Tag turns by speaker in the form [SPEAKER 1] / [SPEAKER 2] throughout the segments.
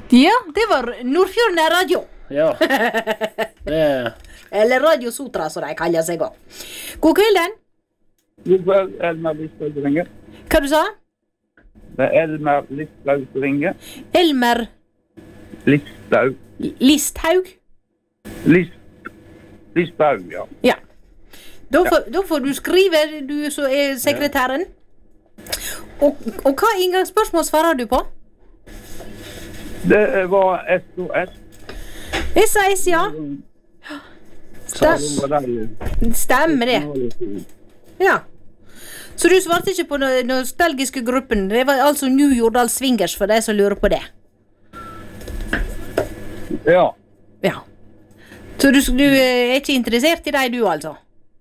[SPEAKER 1] Ja, det var Nordfjorden Radio.
[SPEAKER 2] Ja, det
[SPEAKER 1] Eller Radio Sotra, som de kaller seg også. God kvelden.
[SPEAKER 3] God kveld, Elmer Listhaug ringer.
[SPEAKER 1] Hva du sa?
[SPEAKER 3] Det Elmer Listhaug ringer.
[SPEAKER 1] Elmer
[SPEAKER 3] Listhaug.
[SPEAKER 1] Listhaug?
[SPEAKER 3] Listhaug, ja.
[SPEAKER 1] Ja. Da får du skrive, du som sekretæren. Og hva inngangsspørsmål svarer du på?
[SPEAKER 3] Det var SOS.
[SPEAKER 1] SAS, ja. Stemmer det. Ja. Så du svarte ikke på den nostalgiske gruppen. Det var altså New Jordal Swingers for de som lurer på det.
[SPEAKER 3] Ja.
[SPEAKER 1] Ja. Så du ikke interessert i deg, du altså?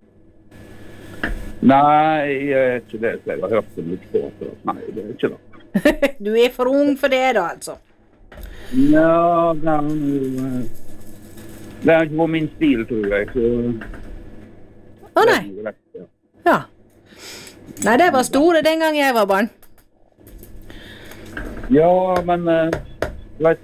[SPEAKER 3] Nei, jeg ikke det. Jeg har hørt det litt på. Nei, det ikke det.
[SPEAKER 1] Du for ung for det da, altså?
[SPEAKER 3] Ja, det ikke på min stil, tror jeg. Så
[SPEAKER 1] nei. Ja. Nei, det var store den gang jeg var barn.
[SPEAKER 3] Ja, men vet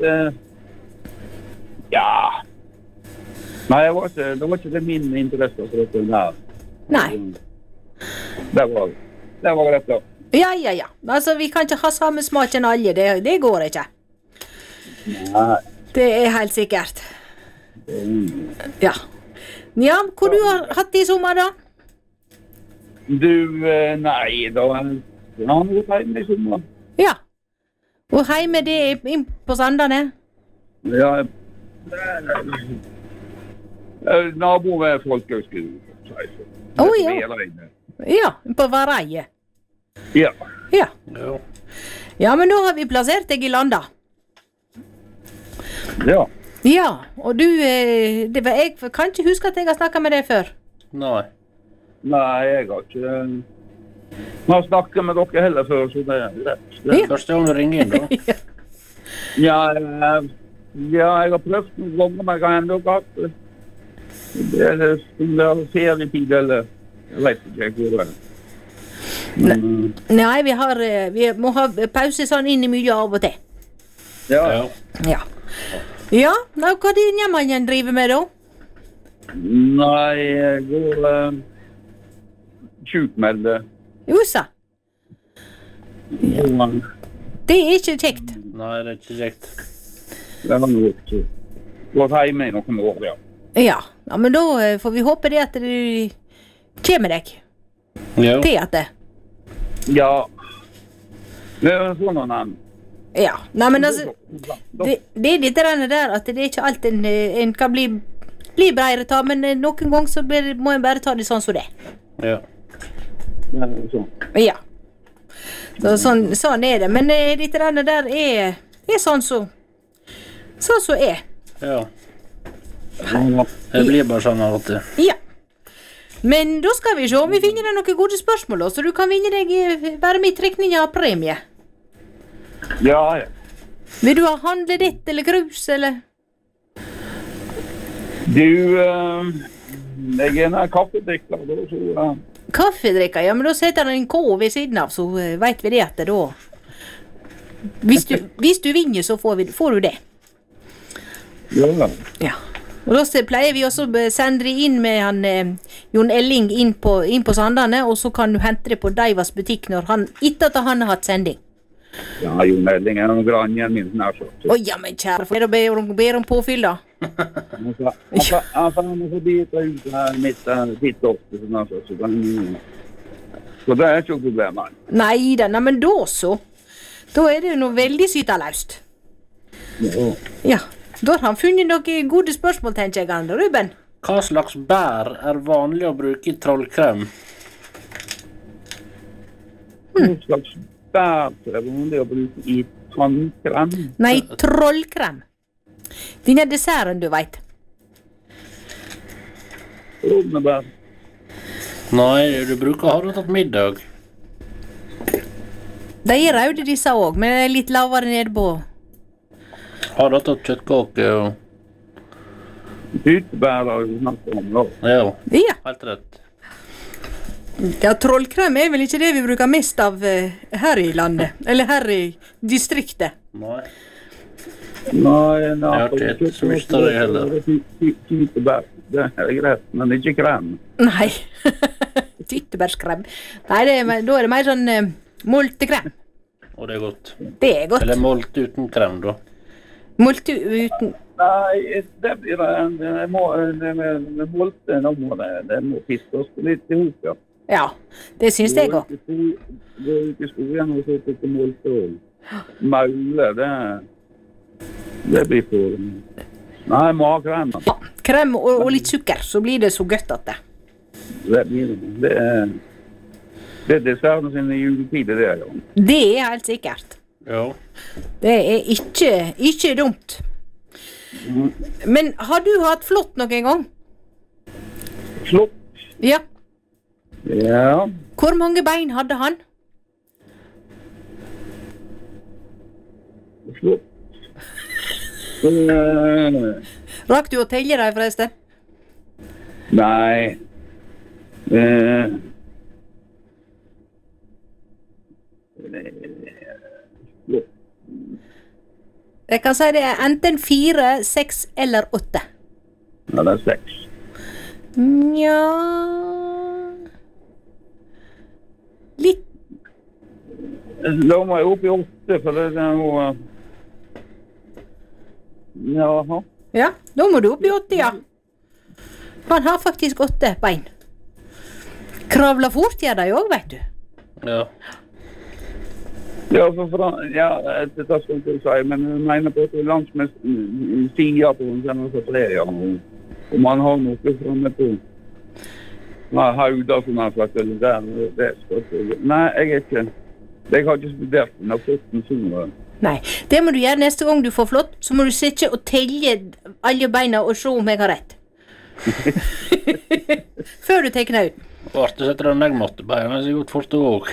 [SPEAKER 3] ja. Nei, det var ikke det min interesse for dette der.
[SPEAKER 1] Nei.
[SPEAKER 3] Det var rett da.
[SPEAKER 1] Ja. Altså, vi kan ikke ha samme smaken alle. Det går ikke.
[SPEAKER 3] Nei.
[SPEAKER 1] Det helt sikkert. Ja. Ja, hvor du har hatt det i sommer da?
[SPEAKER 3] Du, nei, da har jeg gått hjemme i sommer.
[SPEAKER 1] Ja. Og hjemme det inn på Sandane?
[SPEAKER 3] Ja, nabo med folkehøgskolen.
[SPEAKER 1] Ja. Ja, på Vareie.
[SPEAKER 3] Ja.
[SPEAKER 1] Ja. Ja, men nå har vi plassert deg i landa.
[SPEAKER 3] Ja.
[SPEAKER 1] Ja, og du, jeg kan ikke huske at jeg har snakket med deg før.
[SPEAKER 2] Nei.
[SPEAKER 3] Nei, jeg har ikke... Jeg har snakket med dere heller før, så det rett.
[SPEAKER 2] Det første gang du ringer inn da.
[SPEAKER 3] Ja, jeg har prøvd noen ganger, men jeg har enda hatt det er ferietid, eller jeg vet ikke hvor det er.
[SPEAKER 1] Nei, vi må ha pause sånn inn i mye av og til.
[SPEAKER 3] Ja.
[SPEAKER 1] Ja. Ja, hva er det hjemmen driver med da?
[SPEAKER 3] Nei, jeg går sjukmelde.
[SPEAKER 1] Josa,
[SPEAKER 3] Ja.
[SPEAKER 1] det er ikke kjekt.
[SPEAKER 2] Nei, det er ikke kjekt.
[SPEAKER 3] Det har jeg ikke gått hjemme i noen år, ja.
[SPEAKER 1] Ja, men da får vi håpe det at du kommer deg
[SPEAKER 2] Ja.
[SPEAKER 1] til at det.
[SPEAKER 3] Ja. Det er sånn han er.
[SPEAKER 1] Ja, nei, men altså, det er litt der at det er ikke alt en kan bli bedre ta, men noen ganger så må en bare ta det sånn som det.
[SPEAKER 2] Ja.
[SPEAKER 3] Det er sånn.
[SPEAKER 1] Ja. Så, sånn er det, men litt der er sånn som er.
[SPEAKER 2] Ja. Det blir bare sånn av og til.
[SPEAKER 1] Ja. Men da skal vi se om vi finner deg noen gode spørsmål, så du kan vinne deg være med i trekning av premie.
[SPEAKER 3] Ja.
[SPEAKER 1] Vil du ha handledett eller krus, eller?
[SPEAKER 3] Du, jeg er en kaffedrikker, da, så...
[SPEAKER 1] Kaffedrikker, ja, men da setter han en K ved siden av, så vet vi det at det da... Hvis du vinner, så får du det.
[SPEAKER 3] Ja.
[SPEAKER 1] Ja. Og da pleier vi også å sende det inn med han, Jon Elling inn på Sandane, og så kan du hente det på Daivas butikk etter at han har hatt sending.
[SPEAKER 3] Ja, Jon Elling er noen granjen min nær så.
[SPEAKER 1] Ja, men kjære, for det ber om påfyll da.
[SPEAKER 3] Han må få bita ut mitt titt ofte, så det er ikke noe problem.
[SPEAKER 1] Nei, men da så. Da er det jo noe veldig sytaløst. Ja. Da har han funnet noen gode spørsmål, tenker jeg, Andre. Ruben?
[SPEAKER 2] Hva slags bær er vanlig å bruke i trollkrem?
[SPEAKER 3] Hva slags bær er vanlig å bruke i tannkrem?
[SPEAKER 1] Nei, trollkrem. Denne desserten, du vet.
[SPEAKER 3] Rognebær.
[SPEAKER 2] Nei, du bruker har du tatt middag.
[SPEAKER 1] De er røde disse også, men litt lavere nede på.
[SPEAKER 2] Har du tatt kjøttkake og...
[SPEAKER 3] Tyttebær har vi snakket om da.
[SPEAKER 2] Ja,
[SPEAKER 1] Ja.
[SPEAKER 2] helt rett.
[SPEAKER 1] Ja, trollkrem er vel ikke det vi bruker mest av her i landet, eller her i distriktet.
[SPEAKER 2] Nei.
[SPEAKER 3] Nei,
[SPEAKER 2] Jeg har ikke helt så mye av det heller.
[SPEAKER 3] Tyttebær, det er greit, men ikke krem.
[SPEAKER 1] Nei. Tyttebærskrem. Nei, da er det mer sånn multekrem.
[SPEAKER 2] Og det er godt.
[SPEAKER 1] Det er godt.
[SPEAKER 2] Eller molt uten krem, da.
[SPEAKER 1] Multe uten...
[SPEAKER 3] Nei, det blir det molte, det må fiskes litt i hop, ja.
[SPEAKER 1] Ja, det synes jeg også.
[SPEAKER 3] Gå ut i skogen og så til molte og maule, det blir for... Nei, må ha krem.
[SPEAKER 1] Ja, krem og litt sukker, så blir det så godt at det.
[SPEAKER 3] Det blir det. Det er desserten sin i juletid, det er jo.
[SPEAKER 1] Det er helt sikkert.
[SPEAKER 2] Ja.
[SPEAKER 1] Det er ikke dumt. Men har du hatt flott noen gang?
[SPEAKER 3] Flott.
[SPEAKER 1] Ja.
[SPEAKER 3] Ja.
[SPEAKER 1] Hvor mange bein hadde han?
[SPEAKER 3] Flott.
[SPEAKER 1] Rakk du å telle deg forresten?
[SPEAKER 3] Nei.
[SPEAKER 1] Jeg kan si det er enten 4, 6 eller 8.
[SPEAKER 3] Ja, det er 6.
[SPEAKER 1] Nja... Litt...
[SPEAKER 3] Da må jeg opp i 8, for det er jo... Jaha.
[SPEAKER 1] Ja, da må du opp i 8, ja. Han har faktisk 8 bein. Kravler fort, gjør de også, vet du.
[SPEAKER 2] Ja.
[SPEAKER 3] Ja, det tar skal ikke si, men jeg mener på at det er langs med sida på den kjenner seg tre, ja. Og man har noe fremme på hauder som har sagt, eller der, det skal ikke... Nei, jeg har ikke studert den, jeg har fått den sånn.
[SPEAKER 1] Nei, det må du gjøre neste gang du får flott, så må du sitte og telle alle beina og se om jeg har rett. Før du tekner ut.
[SPEAKER 2] Vart det setter den måtte beina, så gjort fort og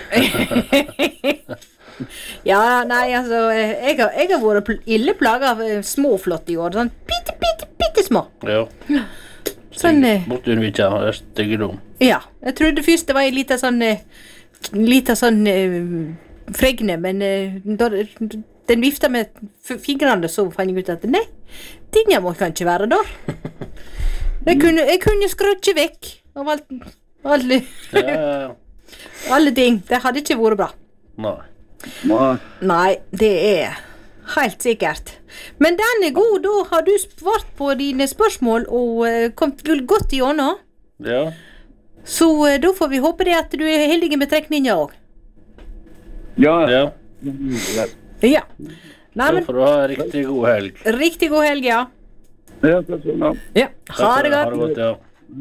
[SPEAKER 1] Ja, nei, altså, jeg har vært ille plaget av små flott i år, sånn bitte små.
[SPEAKER 2] Ja.
[SPEAKER 1] Sånn...
[SPEAKER 2] Bortunvitja, det er styggedom.
[SPEAKER 1] Ja, jeg trodde først det var en liten sånn fregne, men da den vifta med fingrene, så fant jeg ut at nei, denne må kan ikke være der. Jeg kunne skrøtje vekk av alle ting. Det hadde ikke vært bra.
[SPEAKER 2] Nei.
[SPEAKER 1] Nei, det er helt sikkert. Men den er god, da har du svart på dine spørsmål og kommet godt igjennom.
[SPEAKER 2] Ja.
[SPEAKER 1] Så da får vi håpe det at du er heldig med trekninga også.
[SPEAKER 3] Ja.
[SPEAKER 2] Ja.
[SPEAKER 1] Ja. Nei,
[SPEAKER 2] Så
[SPEAKER 1] men,
[SPEAKER 2] får du ha en riktig god helg.
[SPEAKER 1] riktig god helg, ja.
[SPEAKER 3] Ja, det er sånn, ja.
[SPEAKER 1] Ja, ha det
[SPEAKER 2] Ha
[SPEAKER 1] godt.
[SPEAKER 2] det godt, ja.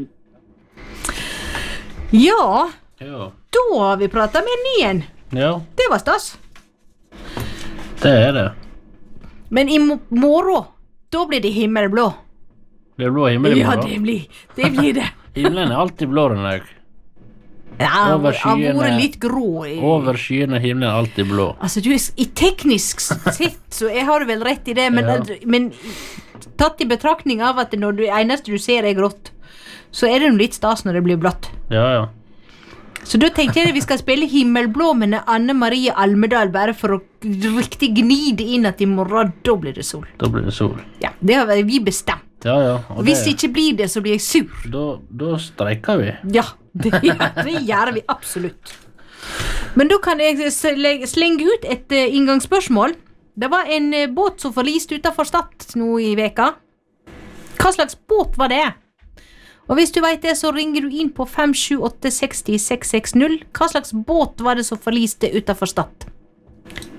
[SPEAKER 1] Ja,
[SPEAKER 2] Ja.
[SPEAKER 1] da har vi pratet med en ny en.
[SPEAKER 2] Ja,
[SPEAKER 1] Det var stas.
[SPEAKER 2] det er det.
[SPEAKER 1] Men i morgen, da blir det himmelblå.
[SPEAKER 2] Det er blå himmel i
[SPEAKER 1] Ja,
[SPEAKER 2] morgen.
[SPEAKER 1] det blir det.
[SPEAKER 2] Himmelen er alltid blå den dag.
[SPEAKER 1] Ja, han
[SPEAKER 2] Over
[SPEAKER 1] har vært
[SPEAKER 2] skyene.
[SPEAKER 1] litt grå.
[SPEAKER 2] Over skyene er himmelen alltid blå.
[SPEAKER 1] Altså, du er i teknisk sett, så jeg har vel rett i det, men,
[SPEAKER 2] Ja.
[SPEAKER 1] men tatt i betraktning av at når det eneste du ser er grått, så er det jo litt stas når det blir blått.
[SPEAKER 2] Ja, ja.
[SPEAKER 1] Så da tenkte jeg at vi skal spille Himmelblå med Anne Marie Almedal, bare for å riktig gni det inn at i morgen, da blir det sol.
[SPEAKER 2] Da blir det sol.
[SPEAKER 1] Ja, det har vi bestemt.
[SPEAKER 2] Ja, ja. Og
[SPEAKER 1] Hvis det ikke blir det, så blir jeg sur.
[SPEAKER 2] Da streiker vi.
[SPEAKER 1] Ja, det gjør vi absolutt. Men da kan jeg slenge ut et inngangsspørsmål. Det var en båt som forliste utenfor Stad nå i veka. Hva slags båt var det? Og hvis du vet det, så ringer du inn på 578 60 660. Hva slags båt var det som forliste utenfor Stad?